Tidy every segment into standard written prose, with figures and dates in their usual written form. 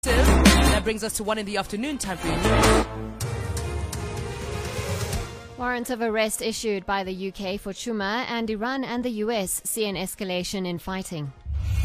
That brings us to 1 in the afternoon. Time for you. Warrant of arrest issued by the UK for Chuma, and Iran and the US see an escalation in fighting.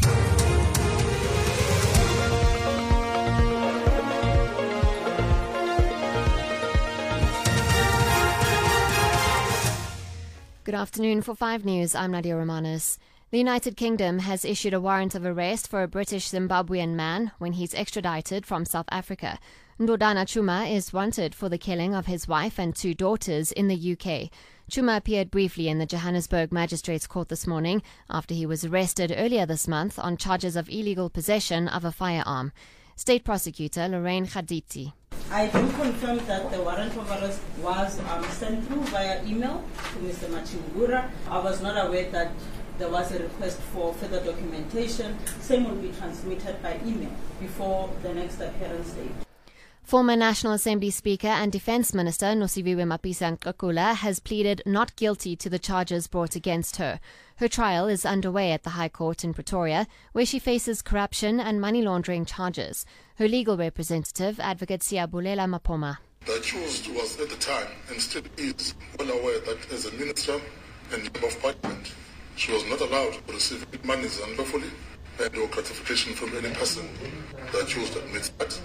Good afternoon. For 5 News, I'm Nadia Romanos. The United Kingdom has issued a warrant of arrest for a British Zimbabwean man when he's extradited from South Africa. Ndodana Chuma is wanted for the killing of his wife and 2 daughters in the UK. Chuma appeared briefly in the Johannesburg Magistrates Court this morning after he was arrested earlier this month on charges of illegal possession of a firearm. State Prosecutor Lorraine Khaditi. I do confirm that the warrant of arrest was sent through via email to Mr. Machingura. I was not aware that there was a request for further documentation. Same will be transmitted by email before the next appearance date. Former National Assembly Speaker and Defence Minister Nosiviwe Mapisa-Nqakula has pleaded not guilty to the charges brought against her. Her trial is underway at the High Court in Pretoria, where she faces corruption and money laundering charges. Her legal representative, Advocate Siyabulela Mapoma. The accused was at the time, and still is, well aware that as a minister and member of parliament, she was not allowed to receive monies unlawfully and or gratification from any person. The accused admits that.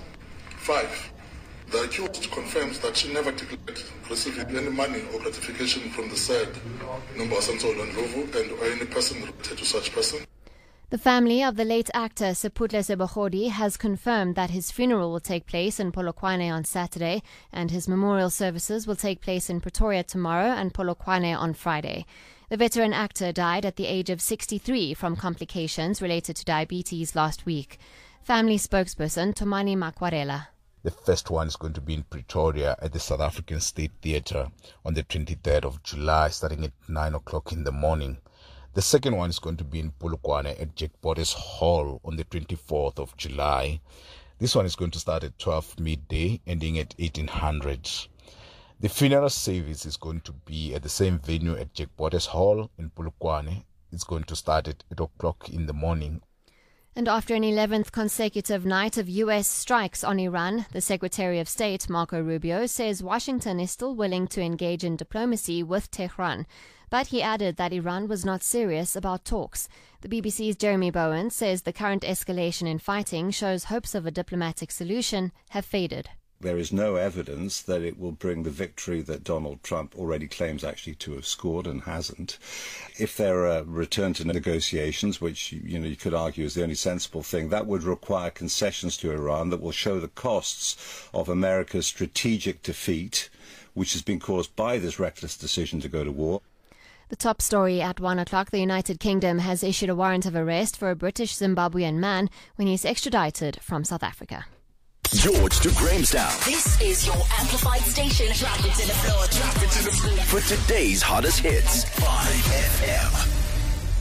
5. The accused confirms that she never declared receiving any money or gratification from the said Nombasa Ntsolo Ndlovu and or any person related to such person. The family of the late actor Seputle Sebogodi has confirmed that his funeral will take place in Polokwane on Saturday and his memorial services will take place in Pretoria tomorrow and Polokwane on Friday. The veteran actor died at the age of 63 from complications related to diabetes last week. Family spokesperson Tomani Makwarela. The first one is going to be in Pretoria at the South African State Theatre on the 23rd of July, starting at 9 o'clock in the morning. The second one is going to be in Polokwane at Jack Bottas Hall on the 24th of July. This one is going to start at 12 midday, ending at 1800. The funeral service is going to be at the same venue at Jack Bottas Hall in Polokwane. It's going to start at 8 o'clock in the morning. And after an 11th consecutive night of U.S. strikes on Iran, the Secretary of State, Marco Rubio, says Washington is still willing to engage in diplomacy with Tehran. But he added that Iran was not serious about talks. The BBC's Jeremy Bowen says the current escalation in fighting shows hopes of a diplomatic solution have faded. There is no evidence that it will bring the victory that Donald Trump already claims actually to have scored and hasn't. If there are return to negotiations, which you could argue is the only sensible thing, that would require concessions to Iran that will show the costs of America's strategic defeat, which has been caused by this reckless decision to go to war. The top story at 1 o'clock, the United Kingdom has issued a warrant of arrest for a British Zimbabwean man when he's extradited from South Africa. George to Grahamstown. This is your amplified station. Drop it to the floor. For today's hottest hits. 5FM.